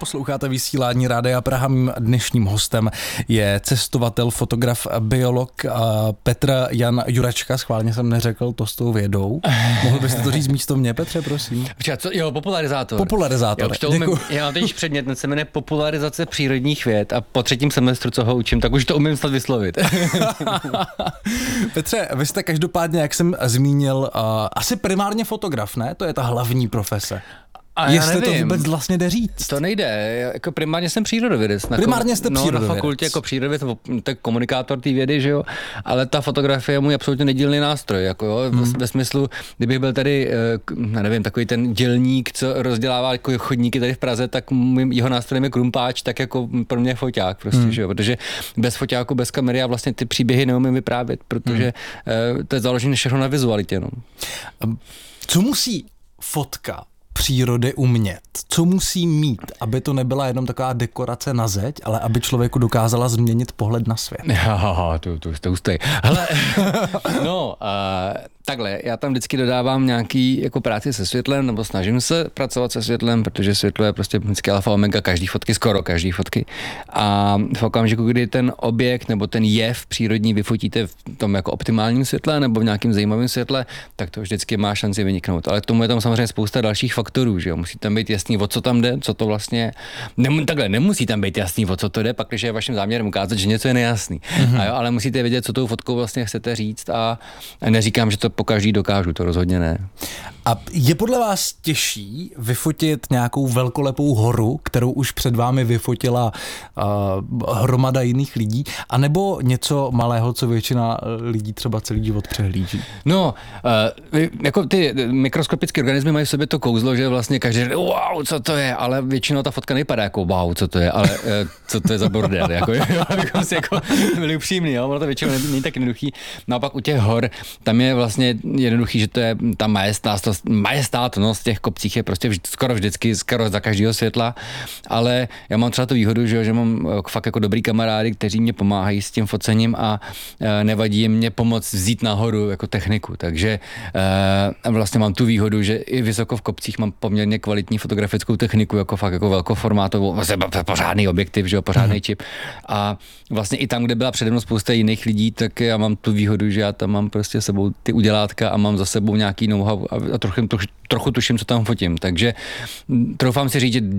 Posloucháte vysílání Rádia Praha. Mým dnešním hostem je cestovatel, fotograf, biolog Petr Jan Juračka. Schválně jsem neřekl to s tou vědou. Mohl byste to říct místo mě, Petře, prosím? Popularizátor. Popularizátor. Já mám teď předmět, ten se jmenuje popularizace přírodních věd a po 3. semestru, co ho učím, tak už to umím snad vyslovit. Petře, vy jste každopádně, jak jsem zmínil, asi primárně fotograf, ne? To je ta hlavní profese. A jestli to vůbec vlastně jde říct. To nejde, jako primárně jsem přírodovědec. Primárně jste přírodovědec. Na fakultě jako přírodovědec, tak komunikátor té vědy, že jo, ale ta fotografie je můj absolutně nedílný nástroj, jako jo, ve smyslu, kdybych byl tady, nevím, takový ten dělník, co rozdělává jako chodníky tady v Praze, tak jeho nástrojem je krumpáč, tak jako pro mě je foťák prostě, že jo, protože bez foťáku, bez kamery já vlastně ty příběhy neumím vyprávět, protože to je založené všechno na vizualitě, no. Co musí fotka přírody umět? Co musí mít, aby to nebyla jenom taková dekorace na zeď, ale aby člověku dokázala změnit pohled na svět? To ustej. Hele, takhle, já tam vždycky dodávám nějaký jako práci se světlem, nebo snažím se pracovat se světlem, protože světlo je prostě vždycky alfa omega skoro každý fotky. A v okamžiku, kdy ten objekt nebo ten jev přírodní vyfotíte v tom jako optimálním světle nebo v nějakým zajímavém světle, tak to vždycky má šanci vyniknout. Ale k tomu je tam samozřejmě spousta dalších faktorů, že jo. Musí tam být jasný, o co tam jde, co to vlastně. Nemusí tam být jasný, o co to jde, pak když je vaším záměrem ukázat, že něco je nejasný. A jo, ale musíte vědět, co tou fotkou vlastně chcete říct a neříkám, že to po každý dokážu, to rozhodně ne. A je podle vás těžší vyfotit nějakou velkolepou horu, kterou už před vámi vyfotila hromada jiných lidí, anebo něco malého, co většina lidí třeba celý život přehlíží? No, jako ty mikroskopické organismy mají v sobě to kouzlo, že vlastně každý říká, wow, co to je, ale většinou ta fotka nevypadá jako wow, co to je, ale co to je za bordel, jako, abychom si jako byli upřímní, jo, ono to většinou není tak jednoduchý. Naopak u těch hor, tam je vlastně jednoduchý, že to je ta majestátnost těch kopcích je prostě skoro vždycky, skoro za každého světla, ale já mám třeba tu výhodu, že mám fakt jako dobrý kamarády, kteří mě pomáhají s tím focením a nevadí jim mě pomoct vzít nahoru jako techniku, takže vlastně mám tu výhodu, že i vysoko v kopcích mám poměrně kvalitní fotografickou techniku, jako fakt jako velkoformátovou, vlastně pořádný objektiv, že jo, pořádný čip a vlastně i tam, kde byla přede mnou spousta jiných lidí, tak já mám tu výhodu, že já tam mám prostě sebou ty udělátka a mám za sebou nějaký know-how a trochu tuším, co tam fotím. Takže troufám si říct, že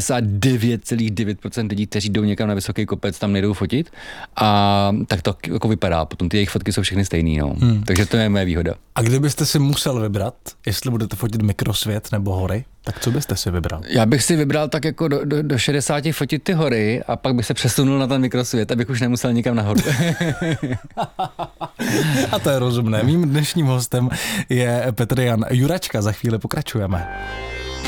99,9% lidí, kteří jdou někam na vysoký kopec, tam nejdou fotit a tak to jako vypadá. Potom ty jejich fotky jsou všechny stejný. No. Takže to je moje výhoda. A kdybyste si musel vybrat, jestli budete fotit mikrosvět nebo hory, tak co byste si vybral? Já bych si vybral tak jako do 60 fotit ty hory a pak bych se přesunul na ten mikrosvět, abych už nemusel nikam nahoru. A to je rozumné. Mým dnešním hostem je Petr Jan Juračka. Za chvíli pokračujeme.